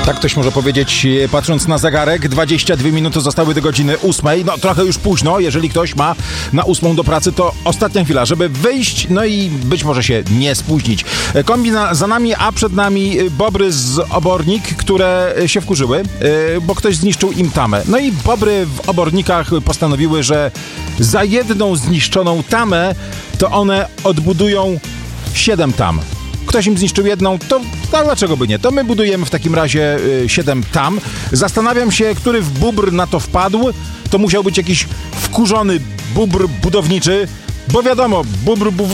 Tak ktoś może powiedzieć, patrząc na zegarek. 22 minuty zostały do godziny 8. No trochę już późno, jeżeli ktoś ma na 8 do pracy, to ostatnia chwila, żeby wyjść, no i być może się nie spóźnić. Kombi za nami, a przed nami bobry z obornik, które się wkurzyły, bo ktoś zniszczył im tamę. No i bobry w obornikach postanowiły, że za jedną zniszczoną tamę to one odbudują 7 tam. Ktoś im zniszczył jedną, to dlaczego by nie? To my budujemy w takim razie 7 tam. Zastanawiam się, który bóbr na to wpadł. To musiał być jakiś wkurzony bóbr budowniczy, bo wiadomo, bóbr